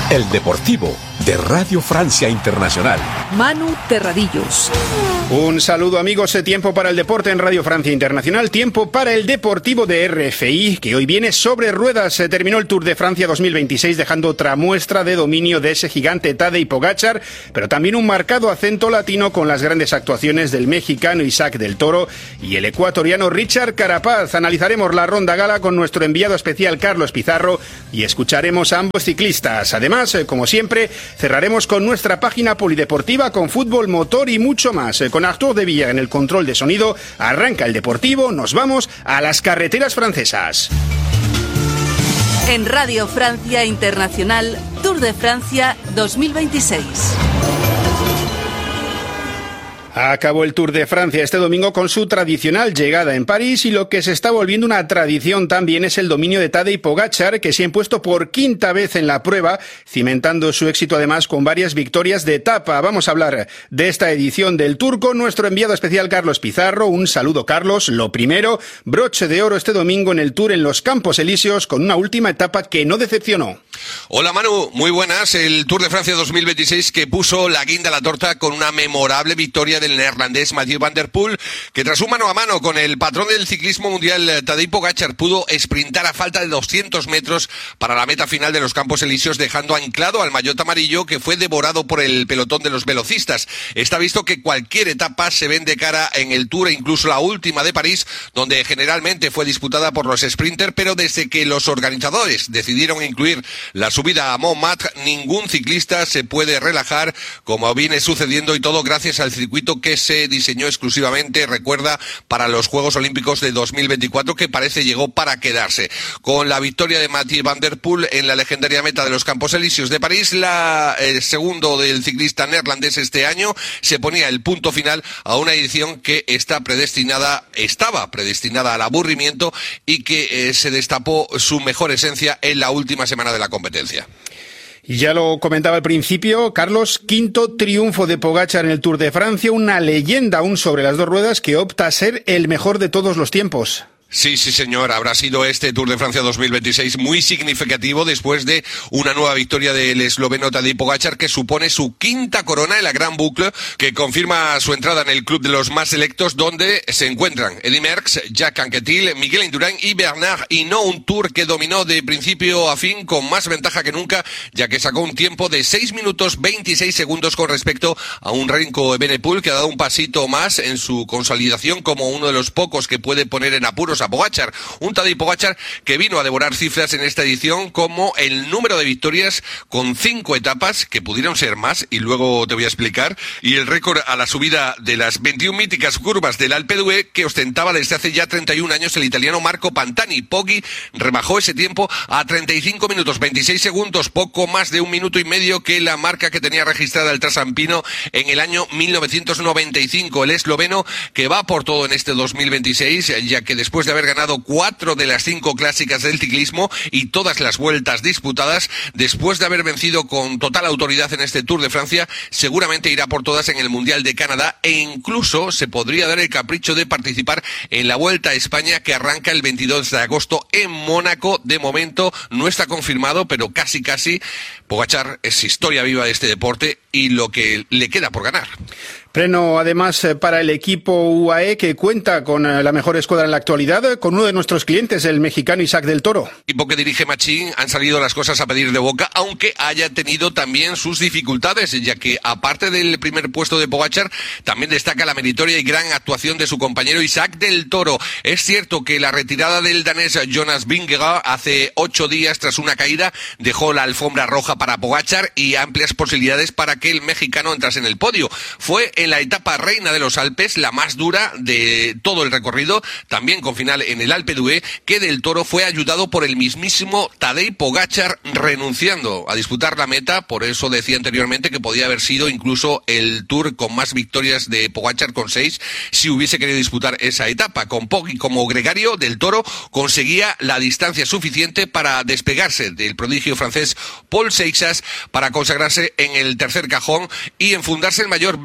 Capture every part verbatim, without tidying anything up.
El Deportivo de Radio Francia Internacional. Manu Terradillos. Un saludo, amigos. Tiempo para el deporte en Radio Francia Internacional. Tiempo para el Deportivo de R F I, que hoy viene sobre ruedas. Se terminó el Tour de Francia dos mil veintiséis, dejando otra muestra de dominio de ese gigante Tadej Pogačar, pero también un marcado acento latino con las grandes actuaciones del mexicano Isaac del Toro y el ecuatoriano Richard Carapaz. Analizaremos la ronda gala con nuestro enviado especial Carlos Pizarro y escucharemos a ambos ciclistas. Además, como siempre, cerraremos con nuestra página polideportiva con fútbol, motor y mucho más. Con Artur de Villa en el control de sonido, arranca el Deportivo, nos vamos a las carreteras francesas. En Radio Francia Internacional, Tour de Francia dos mil veintiséis. Acabó el Tour de Francia este domingo con su tradicional llegada en París y lo que se está volviendo una tradición también es el dominio de Tadej Pogačar, que se ha impuesto por quinta vez en la prueba, cimentando su éxito además con varias victorias de etapa. Vamos a hablar de esta edición del Tour con nuestro enviado especial Carlos Pizarro. Un saludo, Carlos. Lo primero, broche de oro este domingo en el Tour en los Campos Elíseos con una última etapa que no decepcionó. Hola Manu, muy buenas. El Tour de Francia dos mil veintiséis que puso la guinda a la torta con una memorable victoria del neerlandés Mathieu van der Poel, que tras un mano a mano con el patrón del ciclismo mundial Tadej Pogačar pudo sprintar a falta de doscientos metros para la meta final de los Campos Elíseos, dejando anclado al maillot amarillo, que fue devorado por el pelotón de los velocistas. Está visto que cualquier etapa se ven de cara en el Tour, e incluso la última de París, donde generalmente fue disputada por los sprinters, pero desde que los organizadores decidieron incluir la subida a Montmartre, ningún ciclista se puede relajar, como viene sucediendo, y todo gracias al circuito que se diseñó exclusivamente, recuerda, para los Juegos Olímpicos de dos mil veinticuatro, que parece llegó para quedarse. Con la victoria de Mathieu van der Poel en la legendaria meta de los Campos Elíseos de París, la, el segundo del ciclista neerlandés este año, se ponía el punto final a una edición que está predestinada, estaba predestinada al aburrimiento y que eh, se destapó su mejor esencia en la última semana de la competencia. Y ya lo comentaba al principio, Carlos, quinto triunfo de Pogačar en el Tour de Francia, una leyenda aún sobre las dos ruedas que opta a ser el mejor de todos los tiempos. Sí, sí señor, habrá sido este Tour de Francia dos mil veintiséis muy significativo después de una nueva victoria del esloveno Tadej Pogačar, que supone su quinta corona en la Gran Boucle, que confirma su entrada en el club de los más selectos, donde se encuentran Eddy Merckx, Jacques Anquetil, Miguel Indurain y Bernard Hinault, un Tour que dominó de principio a fin con más ventaja que nunca, ya que sacó un tiempo de seis minutos veintiséis segundos con respecto a un Remco Evenepoel, que ha dado un pasito más en su consolidación como uno de los pocos que puede poner en apuros a Pogačar, un Tadej Pogačar que vino a devorar cifras en esta edición como el número de victorias con cinco etapas, que pudieron ser más y luego te voy a explicar, y el récord a la subida de las veintiuna míticas curvas del Alpe d'Huez que ostentaba desde hace ya treinta y un años el italiano Marco Pantani. Poggi rebajó ese tiempo a treinta y cinco minutos veintiséis segundos, poco más de un minuto y medio que la marca que tenía registrada el trasampino en el año mil novecientos noventa y cinco. El esloveno que va por todo en este dos mil veintiséis, ya que después de haber ganado cuatro de las cinco clásicas del ciclismo y todas las vueltas disputadas, después de haber vencido con total autoridad en este Tour de Francia, seguramente irá por todas en el Mundial de Canadá, e incluso se podría dar el capricho de participar en la Vuelta a España, que arranca el veintidós de agosto en Mónaco. De momento no está confirmado, pero casi casi Pogačar es historia viva de este deporte y lo que le queda por ganar. Pleno, además, para el equipo U A E, que cuenta con la mejor escuadra en la actualidad, con uno de nuestros clientes, el mexicano Isaac del Toro. Equipo que dirige Machín, han salido las cosas a pedir de boca, aunque haya tenido también sus dificultades, ya que aparte del primer puesto de Pogačar, también destaca la meritoria y gran actuación de su compañero Isaac del Toro. Es cierto que la retirada del danés Jonas Vingegaard hace ocho días tras una caída dejó la alfombra roja para Pogačar y amplias posibilidades para que el mexicano entrase en el podio. Fue en la etapa reina de los Alpes, la más dura de todo el recorrido, también con final en el Alpe d'Huez, que del Toro fue ayudado por el mismísimo Tadej Pogačar, renunciando a disputar la meta. Por eso decía anteriormente que podía haber sido incluso el Tour con más victorias de Pogačar, con seis, si hubiese querido disputar esa etapa. Con Poggi como gregario, del Toro conseguía la distancia suficiente para despegarse del prodigio francés Paul Seixas, para consagrarse en el tercer cajón y enfundarse el mayor blanco que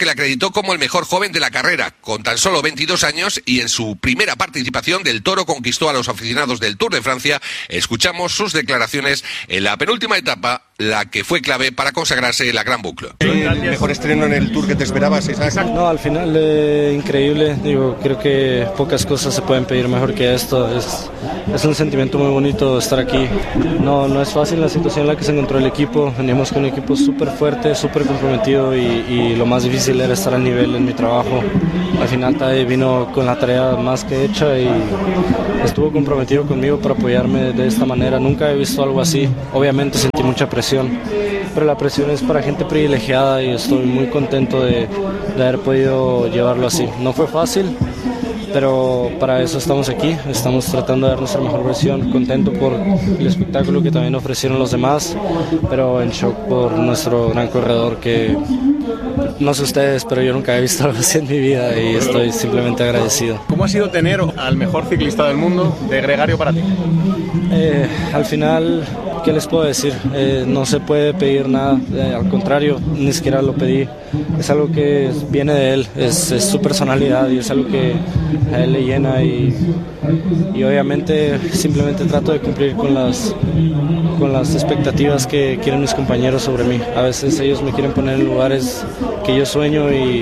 le acreditó como el mejor joven de la carrera, con tan solo veintidós años, y en su primera participación Del Toro conquistó a los aficionados del Tour de Francia. Escuchamos sus declaraciones en la penúltima etapa, la que fue clave para consagrarse en la Gran Boucle. ¿El mejor estreno en el Tour que te esperabas, Isaac? No, al final eh, increíble. Digo, creo que pocas cosas se pueden pedir mejor que esto. Es, es un sentimiento muy bonito estar aquí. No, no es fácil la situación en la que se encontró el equipo. Venimos con un equipo súper fuerte, súper comprometido y, y lo más difícil era estar al nivel en mi trabajo. Al final Tadej vino con la tarea más que hecha y estuvo comprometido conmigo para apoyarme de esta manera. Nunca he visto algo así. Obviamente sentí mucha presión, pero la presión es para gente privilegiada y estoy muy contento de, de haber podido llevarlo así. No fue fácil, pero para eso estamos aquí, estamos tratando de dar nuestra mejor versión, contento por el espectáculo que también ofrecieron los demás, pero en shock por nuestro gran corredor que, no sé ustedes, pero yo nunca he visto algo así en mi vida y estoy simplemente agradecido. ¿Cómo ha sido tener al mejor ciclista del mundo de gregario para ti? Eh, al final, ¿qué les puedo decir? Eh, no se puede pedir nada, eh, al contrario, ni siquiera lo pedí. Es algo que viene de él, es, es su personalidad y es algo que a él le llena y, y obviamente simplemente trato de cumplir con las, con las expectativas que quieren mis compañeros sobre mí. A veces ellos me quieren poner en lugares que yo sueño y,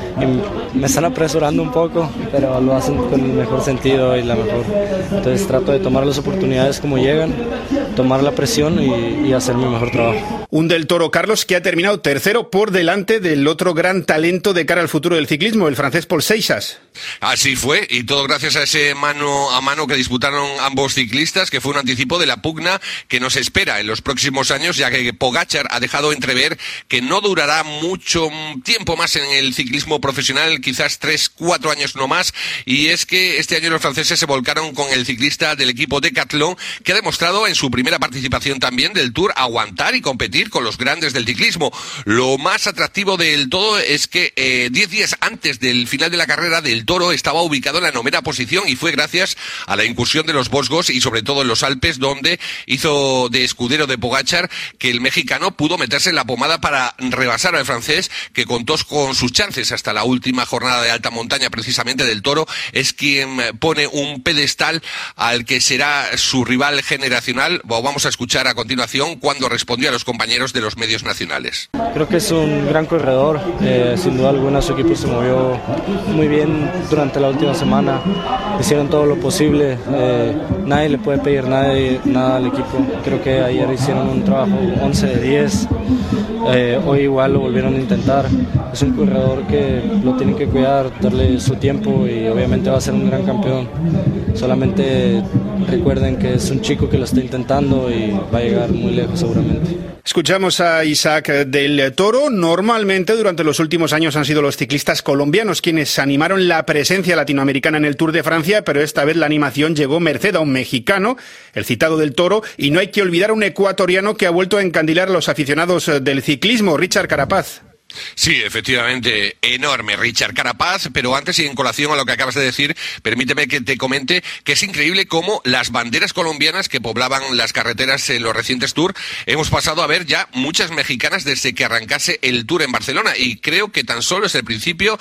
y me están apresurando un poco, pero lo hacen con el mejor sentido y la mejor. Entonces trato de tomar las oportunidades como llegan, tomar la presión y, y hacer mi mejor trabajo. Un Del Toro, Carlos, que ha terminado tercero por delante del otro gran talento de cara al futuro del ciclismo, el francés Paul Seixas. Así fue, y todo gracias a ese mano a mano que disputaron ambos ciclistas, que fue un anticipo de la pugna que nos espera en los próximos años, ya que Pogačar ha dejado entrever que no durará mucho tiempo más en el ciclismo profesional, quizás tres, cuatro años no más, y es que este año los franceses se volcaron con el ciclista del equipo Decathlon, que ha demostrado en su primera participación también del Tour aguantar y competir con los grandes del ciclismo. Lo más atractivo del todo es que eh, diez días antes del final de la carrera, Del Toro estaba ubicado en la novena posición y fue gracias a la incursión de los Vosgos y sobre todo en los Alpes, donde hizo de escudero de Pogačar, que el mexicano pudo meterse en la pomada para rebasar al francés, que contó con sus chances hasta la última jornada de alta montaña. Precisamente Del Toro es quien pone un pedestal al que será su rival generacional. Vamos a escuchar a continuación cuando respondió a los compañeros de los medios nacionales. Creo que es un gran corredor, eh, sin duda alguna su equipo se movió muy bien durante la última semana, hicieron todo lo posible, eh, nadie le puede pedir nada, nada al equipo. Creo que ayer hicieron un trabajo once de diez, eh, hoy igual lo volvieron a intentar. Es un corredor que lo tienen que cuidar, darle su tiempo y obviamente va a ser un gran campeón. Solamente recuerden que es un chico que lo está intentando y va a llegar muy lejos seguramente. Escuchamos a Isaac Del Toro. Normalmente durante los últimos años han sido los ciclistas colombianos quienes animaron la presencia latinoamericana en el Tour de Francia, pero esta vez la animación llegó merced a un mexicano, el citado Del Toro, y no hay que olvidar a un ecuatoriano que ha vuelto a encandilar a los aficionados del ciclismo, Richard Carapaz. Sí, efectivamente, enorme Richard Carapaz, pero antes y en colación a lo que acabas de decir, permíteme que te comente que es increíble cómo las banderas colombianas que poblaban las carreteras en los recientes Tour, hemos pasado a ver ya muchas mexicanas desde que arrancase el Tour en Barcelona, y creo que tan solo es el principio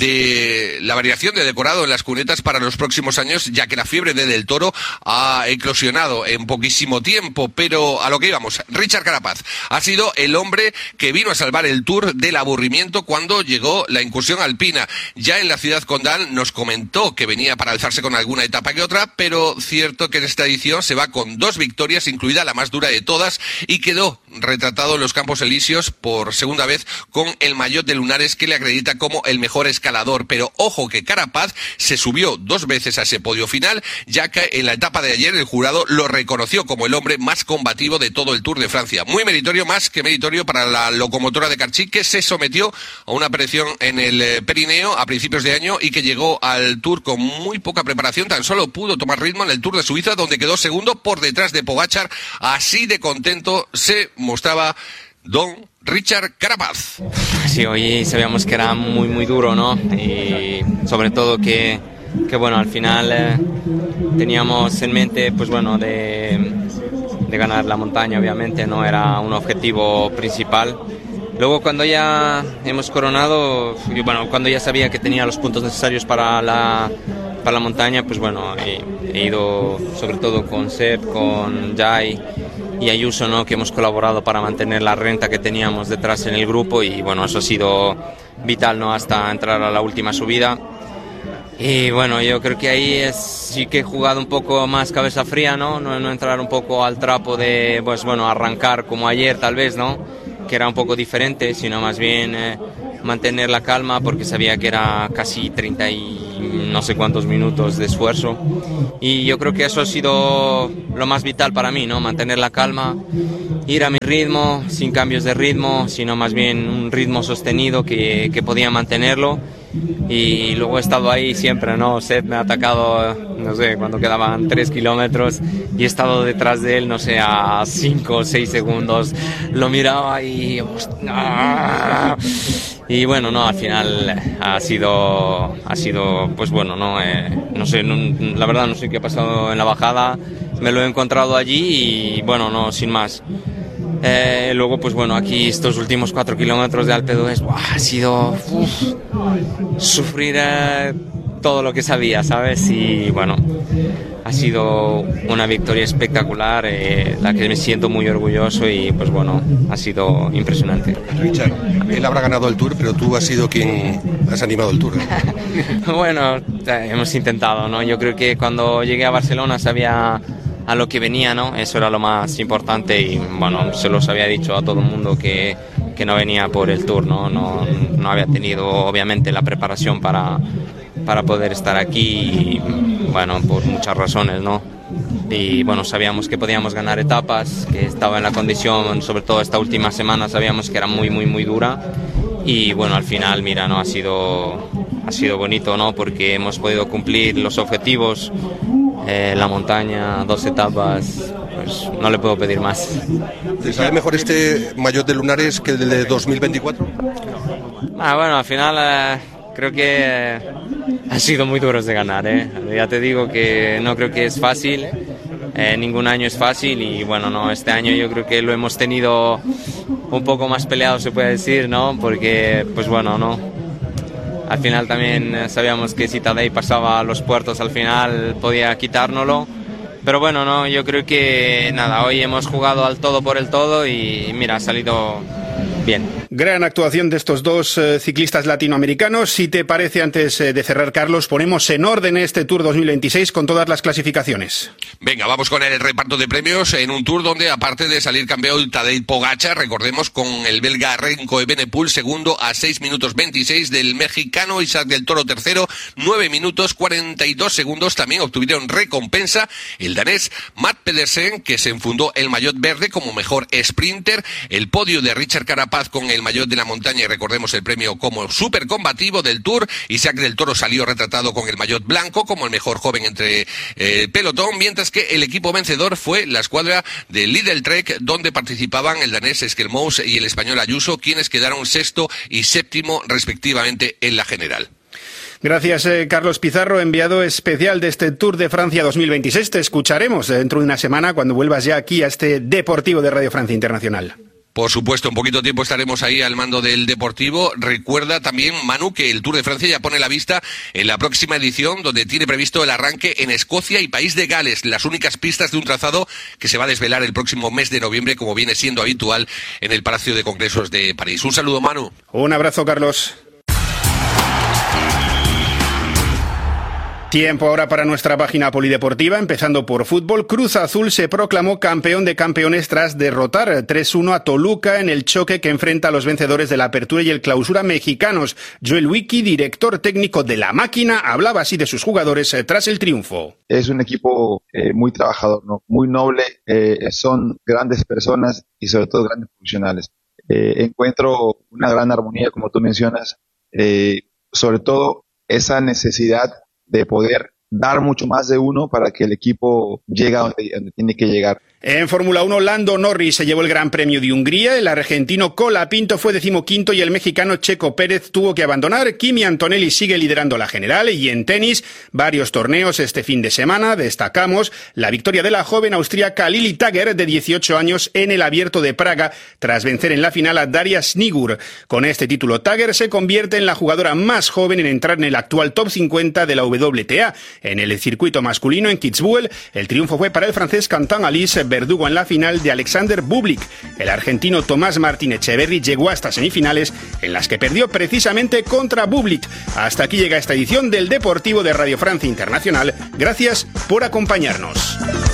de la variación de decorado en las cunetas para los próximos años, ya que la fiebre de Del Toro ha eclosionado en poquísimo tiempo. Pero a lo que íbamos, Richard Carapaz ha sido el hombre que vino a salvar el Tour de la aburrimiento cuando llegó la incursión alpina. Ya en la ciudad condal nos comentó que venía para alzarse con alguna etapa que otra, pero cierto que en esta edición se va con dos victorias, incluida la más dura de todas, y quedó retratado en los Campos Elíseos por segunda vez con el maillot de lunares que le acredita como el mejor escalador. Pero ojo que Carapaz se subió dos veces a ese podio final, ya que en la etapa de ayer el jurado lo reconoció como el hombre más combativo de todo el Tour de Francia. Muy meritorio, más que meritorio para la locomotora de Carchi, que se sometió a una operación en el perineo a principios de año y que llegó al Tour con muy poca preparación. Tan solo pudo tomar ritmo en el Tour de Suiza, donde quedó segundo por detrás de Pogačar. Así de contento se mostraba don Richard Carapaz. Sí, hoy sabíamos que era muy muy duro, ¿no? Y sobre todo que, que bueno, al final eh, teníamos en mente, pues bueno, de, de ganar la montaña, obviamente, no era un objetivo principal. Luego cuando ya hemos coronado, yo, bueno, cuando ya sabía que tenía los puntos necesarios para la, para la montaña, pues bueno, he, he ido sobre todo con Seb, con Jai y Ayuso, ¿no? Que hemos colaborado para mantener la renta que teníamos detrás en el grupo, y bueno, eso ha sido vital, ¿no? Hasta entrar a la última subida. Y bueno, yo creo que ahí es, sí que he jugado un poco más cabeza fría, ¿no? No, no entrar un poco al trapo de, pues bueno, arrancar como ayer tal vez, ¿no? Que era un poco diferente, sino más bien eh, mantener la calma, porque sabía que era casi treinta y no sé cuántos minutos de esfuerzo, y yo creo que eso ha sido lo más vital para mí, ¿no? Mantener la calma, ir a mi ritmo, sin cambios de ritmo, sino más bien un ritmo sostenido que, que podía mantenerlo. Y luego he estado ahí siempre, ¿no? Seth me ha atacado, no sé, cuando quedaban tres kilómetros, y he estado detrás de él, no sé, a cinco o seis segundos. Lo miraba y... ¡ah! Y bueno, no, al final ha sido, ha sido pues bueno, no, eh, no sé, no, la verdad no sé qué ha pasado en la bajada, me lo he encontrado allí y bueno, no, sin más. Eh, luego, pues bueno, aquí estos últimos cuatro kilómetros de Alpe d'Huez, ha sido uf, sufrir eh, todo lo que sabía, ¿sabes? Y bueno, ha sido una victoria espectacular, eh, la que me siento muy orgulloso, y pues bueno, ha sido impresionante. Richard, él habrá ganado el Tour, pero tú has sido quien has animado el Tour, ¿eh? Bueno, hemos intentado, ¿no? Yo creo que cuando llegué a Barcelona sabía a lo que venía, ¿no? Eso era lo más importante, y bueno, se los había dicho a todo el mundo que, que no venía por el Tour, ¿no? No, no había tenido obviamente la preparación para, para poder estar aquí, y, bueno, por muchas razones, ¿no? Y bueno, sabíamos que podíamos ganar etapas, que estaba en la condición, sobre todo esta última semana sabíamos que era muy, muy, muy dura, y bueno, al final, mira, ¿no? Ha sido, ha sido bonito, ¿no? Porque hemos podido cumplir los objetivos. Eh, la montaña, dos etapas, pues no le puedo pedir más. ¿Te sabe mejor este maillot de lunares que el de dos mil veinticuatro? Ah, bueno, al final eh, creo que eh, han sido muy duros de ganar, ¿eh? Ya te digo que no creo que es fácil, eh, ningún año es fácil, y bueno, no, este año yo creo que lo hemos tenido un poco más peleado, se puede decir, ¿no? Porque, pues bueno, no. Al final también sabíamos que si Tadej pasaba a los puertos al final podía quitárnoslo. Pero bueno, no, yo creo que nada, hoy hemos jugado al todo por el todo y mira, ha salido bien. Gran actuación de estos dos eh, ciclistas latinoamericanos. Si te parece, antes eh, de cerrar, Carlos, ponemos en orden este Tour dos mil veintiséis con todas las clasificaciones. Venga, vamos con el reparto de premios en un Tour donde, aparte de salir campeón Tadej Pogačar, recordemos, con el belga Remco Evenepoel segundo a seis minutos veintiséis del mexicano Isaac del Toro tercero, nueve minutos cuarenta y dos segundos. También obtuvieron recompensa el danés Matt Pedersen, que se enfundó el maillot verde como mejor sprinter, el podio de Richard Carapaz con el maillot de la montaña, y recordemos el premio como supercombativo del Tour. Isaac del Toro salió retratado con el maillot blanco como el mejor joven entre eh, pelotón, mientras que el equipo vencedor fue la escuadra de Lidl Trek, donde participaban el danés Esquelmous y el español Ayuso, quienes quedaron sexto y séptimo respectivamente en la general. Gracias, eh, Carlos Pizarro, enviado especial de este Tour de Francia dos mil veintiséis. Te escucharemos dentro de una semana cuando vuelvas ya aquí a este Deportivo de Radio Francia Internacional. Por supuesto, un poquito tiempo estaremos ahí al mando del Deportivo. Recuerda también, Manu, que el Tour de Francia ya pone la vista en la próxima edición, donde tiene previsto el arranque en Escocia y País de Gales, las únicas pistas de un trazado que se va a desvelar el próximo mes de noviembre, como viene siendo habitual en el Palacio de Congresos de París. Un saludo, Manu. Un abrazo, Carlos. Tiempo ahora para nuestra página polideportiva, empezando por fútbol. Cruz Azul se proclamó campeón de campeones tras derrotar tres uno a Toluca en el choque que enfrenta a los vencedores de la Apertura y el Clausura mexicanos. Joel Wiki, director técnico de La Máquina, hablaba así de sus jugadores tras el triunfo. Es un equipo eh, muy trabajador, ¿no? Muy noble, eh, son grandes personas y sobre todo grandes profesionales. Eh, encuentro una gran armonía, como tú mencionas, eh, sobre todo esa necesidad de poder dar mucho más de uno para que el equipo llegue a donde, donde tiene que llegar. En Fórmula uno, Lando Norris se llevó el Gran Premio de Hungría, el argentino Colapinto fue decimoquinto y el mexicano Checo Pérez tuvo que abandonar. Kimi Antonelli sigue liderando la general y en tenis, varios torneos este fin de semana. Destacamos la victoria de la joven austríaca Lili Tagger, de dieciocho años, en el Abierto de Praga, tras vencer en la final a Daria Snigur. Con este título, Tagger se convierte en la jugadora más joven en entrar en el actual top cincuenta de la W T A. En el circuito masculino en Kitzbühel, el triunfo fue para el francés Quentin Alice, verdugo en la final de Alexander Bublik. El argentino Tomás Martín Echeverry llegó hasta semifinales, en las que perdió precisamente contra Bublik. Hasta aquí llega esta edición del Deportivo de Radio Francia Internacional. Gracias por acompañarnos.